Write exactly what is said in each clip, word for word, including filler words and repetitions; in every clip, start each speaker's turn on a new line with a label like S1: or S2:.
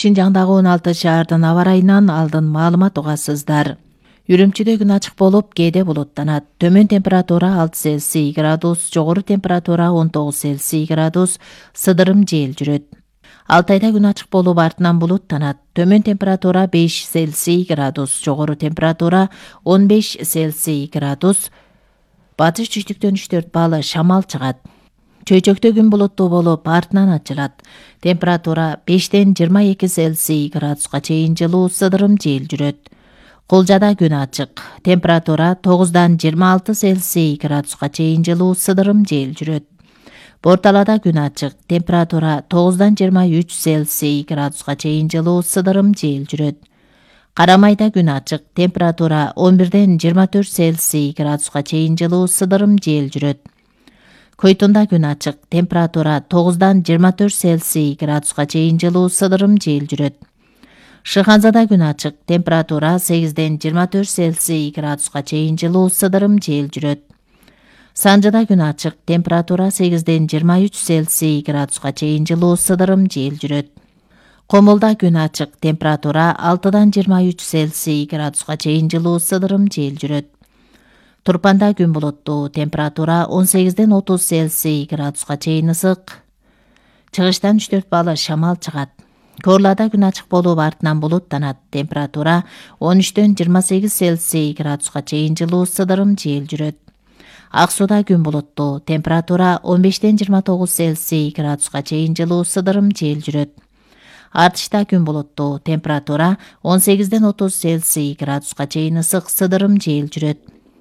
S1: Шинжаңдагы он алты шаардын аба ырайынан алдын маалымат угасыздар. Үрүмчүдө күн ачык болуп, кээде булуттанат. Төмөн температура алты Цельсий градус, жогору температура он тогуз Цельсий градус, сыдырым жел жүрөт. Алтайда күн ачык болуп, артынан булуттанат. Төмөн температура беш Цельсий градус, жогору температура он беш Цельсий градус, батыш түштүктөн үч төрт балл шамал чыгат. Чөйчөктө күн булуттуу болуп, артынан ачылат. Температура бештен жыйырма эки Цельсий градуска чейин жылуу, сыдырым жел жүрөт. Кулжада күн ачык. Температура тогуздан жыйырма алты Цельсий градуска чейин жылуу, сыдырым жел жүрөт. Борталада күн ачык. Температура тогуздан жыйырма үч Цельсий градуска чейин жылуу, сыдырым жел жүрөт. Карамайда күн ачык. Температура он бирден жыйырма төрт Цельсий градуска чейин жылуу, сыдырым жел жүрөт. Койтунда күн ачык. Температура тогуздан жыйырма төрт Цельсий градуска чейин жылуу, сыдырым жел жүрөт. Шыханзада күн ачык. Температура сегизден жыйырма төрт Цельсий градуска чейин жылуу, сыдырым жел жүрөт. Санжыда күн ачык. Температура сегизден жыйырма үч Цельсий градуска чейин жылуу, сыдырым жел жүрөт. Комулда күн ачык. Температура алтыдан жыйырма үч Цельсий градуска чейин жылуу, сыдырым жел жүрөт. Турпанда күн булуттуу. Температура он сегизден отуз Цельсий градуска чейин ысык. Чыгыштан үч төрт балл шамал чыгат. Корлада күн ачык болуп, артынан булуттанат. Температура он үчтөн жыйырма сегиз Цельсий градуска чейин жылуу, сыдырым жел жүрөт. Ак Сууда күн булуттуу. Температура он бештен жыйырма тогуз Цельсий градуска чейин жылуу, сыдырым жел жүрөт. Артышта күн булуттуу. Температура он сегизден отуз Цельсий градуска чейин ысык, сыдырым жел жүрөт.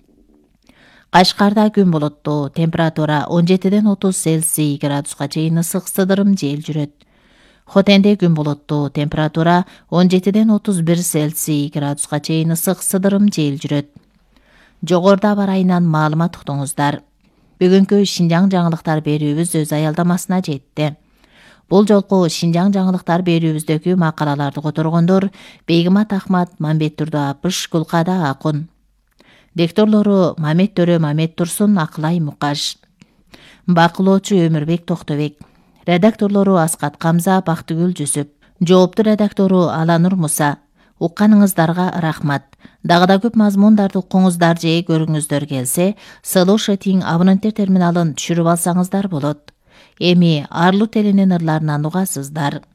S1: Кашкарда күн булуттуу. Температура он жетиден отуз Цельсий градуска чейин ысык, сыдырым жел жүрөт. Хотенде күн булуттуу. Температура он жетиден отуз бир Цельсий градуска чейин ысык, сыдырым жел жүрөт. Жогоруда аба ырайынан маалымат уктуңуздар. Бүгүнкү Шинжаң жаңылыктар берүүбүз өз аялдамасына жетти. Бул жолку Шинжаң жаңылыктар берүүбүздөгү макалаларды которгондор Бейгимат Ахмат, Мамбет Турдуапыш, Гулкада Акун. Дикторлору Мамет Төрө, Мамет Турсун, Акылай Мукаш. Бакылоочу Өмүрбек Токтобек. Редакторлору Аскат Камза, Бактыгүл Жүсүп. Жоопту редактору Аланур Муса. Укканыңыздарга рахмат. Дагы да көп мазмундарды укуңуздар же көрүңүздөр келсе, Слушатиң абоненттер терминалын түшүрүп алсаңыздар болот. Эми арлуу теленин ырларынан угасыздар.